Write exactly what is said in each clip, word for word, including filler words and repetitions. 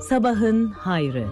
Sabahın hayrı.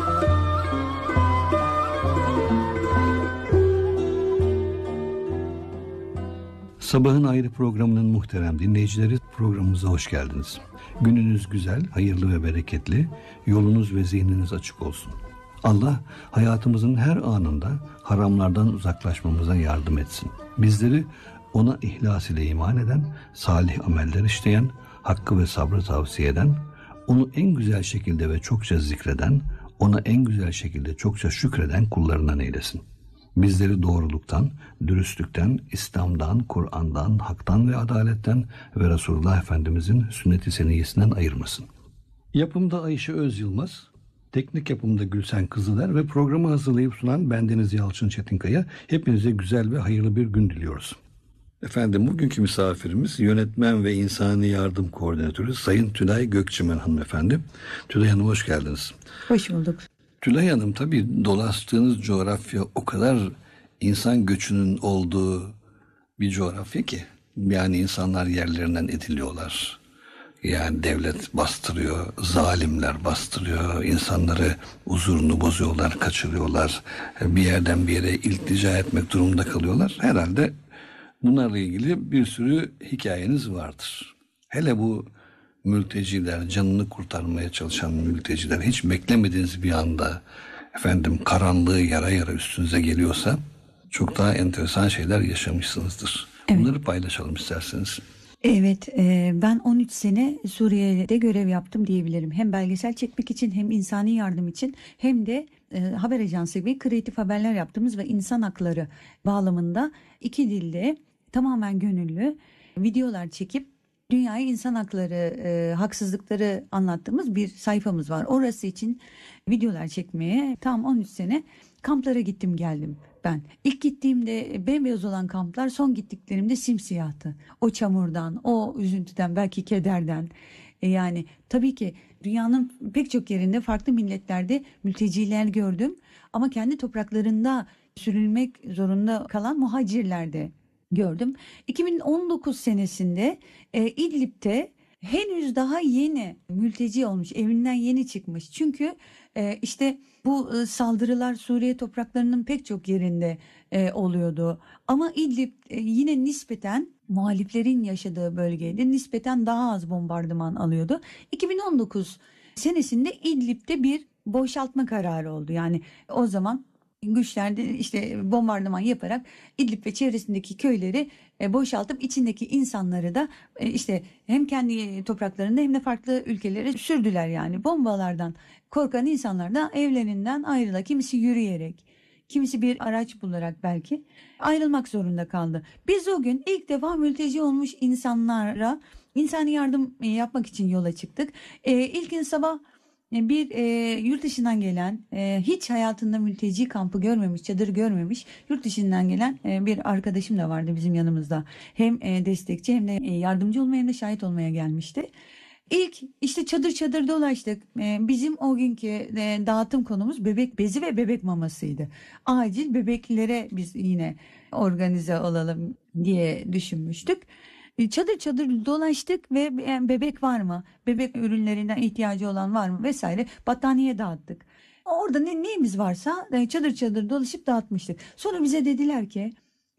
Sabahın Hayrı programının muhterem dinleyicileri, programımıza hoş geldiniz. Gününüz güzel, hayırlı ve bereketli, yolunuz ve zihniniz açık olsun. Allah hayatımızın her anında haramlardan uzaklaşmamıza yardım etsin. Bizleri ona ihlas ile iman eden, salih ameller işleyen, hakkı ve sabrı tavsiye eden, onu en güzel şekilde ve çokça zikreden, ona en güzel şekilde çokça şükreden kullarından eylesin. Bizleri doğruluktan, dürüstlükten, İslam'dan, Kur'an'dan, haktan ve adaletten ve Resulullah Efendimizin sünnet-i seniyyesinden ayırmasın. Yapımda Ayşe Öz Yılmaz, teknik yapımda Gülsen Kızıler ve programı hazırlayıp sunan bendeniz Yalçın Çetinkaya. Hepinize güzel ve hayırlı bir gün diliyoruz. Efendim, bugünkü misafirimiz yönetmen ve insani yardım koordinatörü Sayın Tülay Gökçemen hanımefendi. Tülay Hanım, hoş geldiniz. Hoş bulduk. Tülay Hanım, tabii dolaştığınız coğrafya o kadar insan göçünün olduğu bir coğrafya ki, yani insanlar yerlerinden ediliyorlar. Yani devlet bastırıyor, zalimler bastırıyor, insanları huzurunu bozuyorlar, kaçırıyorlar, bir yerden bir yere iltica etmek durumunda kalıyorlar. Herhalde bunlarla ilgili bir sürü hikayeniz vardır. Hele bu mülteciler, canını kurtarmaya çalışan mülteciler hiç beklemediğiniz bir anda efendim karanlığı yara yara üstünüze geliyorsa çok daha enteresan şeyler yaşamışsınızdır. Evet. Bunları paylaşalım isterseniz. Evet, e, ben on üç sene Suriye'de görev yaptım diyebilirim. Hem belgesel çekmek için, hem insani yardım için, hem de e, haber ajansı gibi kreatif haberler yaptığımız ve insan hakları bağlamında iki dilde tamamen gönüllü videolar çekip dünyaya insan hakları, e, haksızlıkları anlattığımız bir sayfamız var. Orası için videolar çekmeye tam on üç sene kamplara gittim geldim ben. İlk gittiğimde bembeyaz olan kamplar, son gittiklerimde simsiyahtı. O çamurdan, o üzüntüden, belki kederden. E yani tabii ki dünyanın pek çok yerinde, farklı milletlerde mülteciler gördüm. Ama kendi topraklarında sürülmek zorunda kalan muhacirler de gördüm. iki bin on dokuz senesinde e, İdlib'te henüz daha yeni mülteci olmuş, evinden yeni çıkmış. Çünkü e, işte bu e, saldırılar Suriye topraklarının pek çok yerinde e, oluyordu. Ama İdlib e, yine nispeten muhaliflerin yaşadığı bölgeydi. Nispeten daha az bombardıman alıyordu. iki bin on dokuz senesinde İdlib'de bir boşaltma kararı oldu. Yani o zaman güçler de işte bombardıman yaparak İdlib ve çevresindeki köyleri boşaltıp içindeki insanları da işte hem kendi topraklarında hem de farklı ülkelere sürdüler yani. Bombalardan korkan insanlar da evlerinden ayrıla, kimisi yürüyerek, kimisi bir araç bularak belki ayrılmak zorunda kaldı. Biz o gün ilk defa mülteci olmuş insanlara insani yardım yapmak için yola çıktık. Ee, ilk gün sabah bir e, yurt dışından gelen, e, hiç hayatında mülteci kampı görmemiş, çadır görmemiş, yurt dışından gelen e, bir arkadaşım da vardı bizim yanımızda. Hem e, destekçi hem de e, yardımcı olmaya hem de şahit olmaya gelmişti. İlk işte çadır çadır dolaştık. E, bizim o günkü e, dağıtım konumuz bebek bezi ve bebek mamasıydı. Acil bebeklere biz yine organize olalım diye düşünmüştük. Çadır çadır dolaştık ve bebek var mı? Bebek ürünlerinden ihtiyacı olan var mı? Vesaire. Battaniye dağıttık. Orada ne, neyimiz varsa çadır çadır dolaşıp dağıtmıştık. Sonra bize dediler ki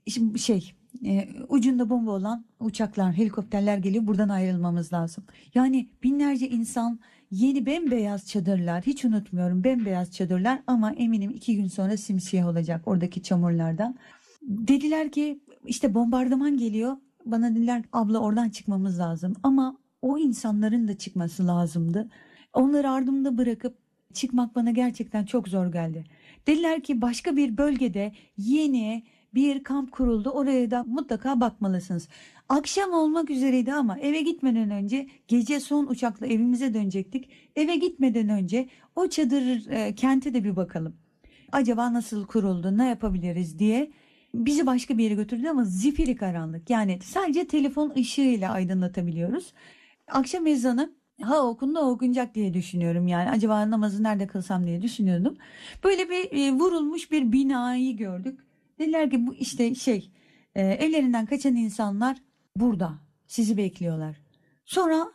şey e, ucunda bomba olan uçaklar, helikopterler geliyor. Buradan ayrılmamız lazım. Yani binlerce insan, yeni bembeyaz çadırlar, hiç unutmuyorum, bembeyaz çadırlar ama eminim iki gün sonra simsiyah olacak oradaki çamurlardan. Dediler ki işte bombardıman geliyor. Bana dediler abla oradan çıkmamız lazım, ama o insanların da çıkması lazımdı. Onları ardımda bırakıp çıkmak bana gerçekten çok zor geldi. Dediler ki başka bir bölgede yeni bir kamp kuruldu, oraya da mutlaka bakmalısınız. Akşam olmak üzereydi ama eve gitmeden önce, gece son uçakla evimize dönecektik. Eve gitmeden önce o çadır e, kente de bir bakalım. Acaba nasıl kuruldu, ne yapabiliriz diye. Bizi başka bir yere götürdü ama zifiri karanlık. Yani sadece telefon ışığıyla aydınlatabiliyoruz. Akşam ezanı ha okundu okunacak diye düşünüyorum. Yani acaba namazı nerede kılsam diye düşünüyordum. Böyle bir e, vurulmuş bir binayı gördük. Dediler ki bu işte şey e, evlerinden kaçan insanlar burada sizi bekliyorlar. Sonra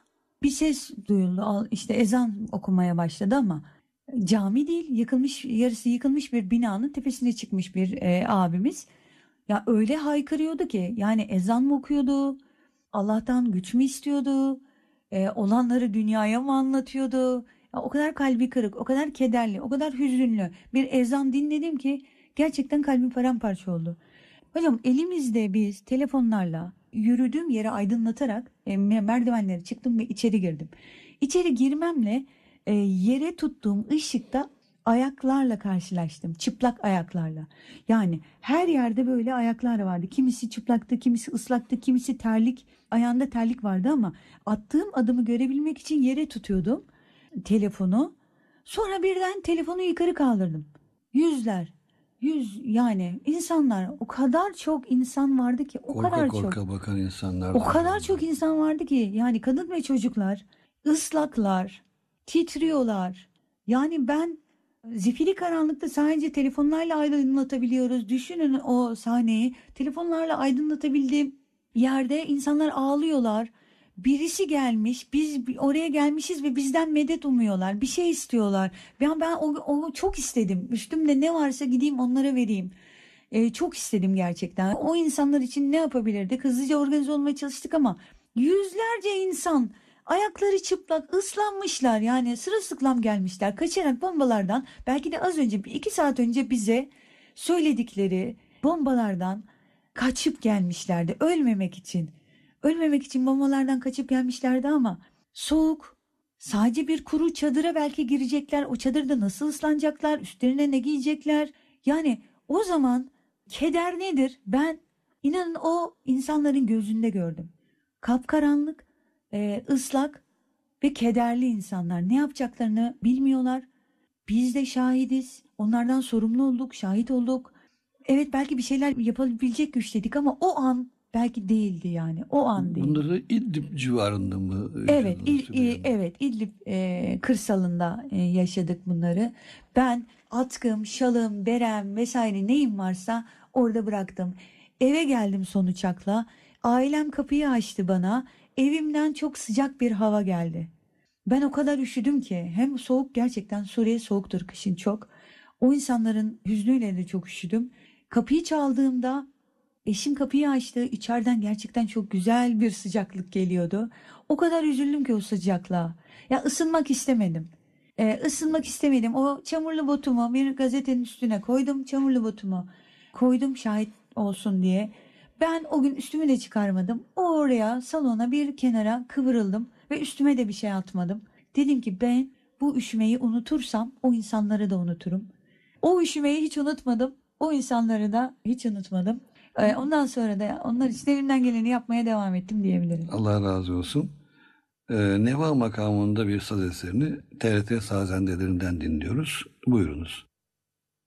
Bir ses duyuldu. Al- İşte ezan okumaya başladı ama cami değil, yıkılmış, yarısı yıkılmış bir binanın tepesine çıkmış bir e, abimiz. Ya öyle haykırıyordu ki, yani ezan mı okuyordu? Allah'tan güç mü istiyordu? E, olanları dünyaya mı anlatıyordu? Ya o kadar kalbi kırık, o kadar kederli, o kadar hüzünlü bir ezan dinledim ki gerçekten kalbim paramparça oldu. Hocam elimizde biz telefonlarla yürüdüğüm yeri aydınlatarak e, merdivenleri çıktım ve içeri girdim. İçeri girmemle e, yere tuttuğum ışıkta ayaklarla karşılaştım. Çıplak ayaklarla. Yani her yerde böyle ayaklar vardı. Kimisi çıplaktı, kimisi ıslaktı, kimisi terlik. Ayağında terlik vardı ama attığım adımı görebilmek için yere tutuyordum telefonu. Sonra birden telefonu yukarı kaldırdım. Yüzler, yüz yani insanlar, o kadar çok insan vardı ki, o Korka kadar korka çok. bakan insanlar O var. kadar çok insan vardı ki, yani kadın ve çocuklar ıslaklar, titriyorlar. Yani ben zifiri karanlıkta sadece telefonlarla aydınlatabiliyoruz. Düşünün o sahneyi. Telefonlarla aydınlatabildiğim yerde insanlar ağlıyorlar. Birisi gelmiş, biz oraya gelmişiz ve bizden medet umuyorlar. Bir şey istiyorlar. Ben ben o, o çok istedim. Üstümde ne varsa gideyim onlara vereyim. Ee, çok istedim gerçekten. O insanlar için ne yapabilirdik? Hızlıca organize olmaya çalıştık ama yüzlerce insan ayakları çıplak, ıslanmışlar. Yani sırılsıklam gelmişler. Kaçarak bombalardan, belki de az önce, bir iki saat önce bize söyledikleri bombalardan kaçıp gelmişlerdi. Ölmemek için. Ölmemek için bombalardan kaçıp gelmişlerdi ama soğuk. Sadece bir kuru çadıra belki girecekler. O çadırda nasıl ıslanacaklar? Üstlerine ne giyecekler? Yani o zaman keder nedir? Ben inanın o insanların gözünde gördüm. Kapkaranlık, e, ıslak ve kederli insanlar. Ne yapacaklarını bilmiyorlar. Biz de şahidiz. Onlardan sorumlu olduk, şahit olduk. Evet, belki bir şeyler yapabilecek güçteydik ama o an belki değildi yani. O an değil. Bunları İdlib civarında mı Evet, yaşadınız İd- Sümeyye İ- Hanım? evet, İdlib e, kırsalında e, yaşadık bunları. Ben atkım, şalım, berem vesaire neyim varsa orada bıraktım. Eve geldim son uçakla. Ailem kapıyı açtı bana. Evimden çok sıcak bir hava geldi. Ben o kadar üşüdüm ki, hem soğuk, gerçekten Suriye soğuktur kışın çok. O insanların hüznüyle de çok üşüdüm. Kapıyı çaldığımda eşim kapıyı açtı. İçeriden gerçekten çok güzel bir sıcaklık geliyordu. O kadar üzüldüm ki o sıcaklığa. Ya ısınmak istemedim. Ee, ısınmak istemedim. O çamurlu botumu bir gazetenin üstüne koydum. Çamurlu botumu koydum şahit olsun diye. Ben o gün üstümü de çıkarmadım. Oraya, salona, bir kenara kıvırıldım ve üstüme de bir şey atmadım. Dedim ki ben bu üşümeyi unutursam o insanları da unuturum. O üşümeyi hiç unutmadım. O insanları da hiç unutmadım. Ee, Ondan sonra da onlar için elimden geleni yapmaya devam ettim diyebilirim. Allah razı olsun. Ee, Neva makamında bir saz eserini T R T Sazendelerinden dinliyoruz. Buyurunuz.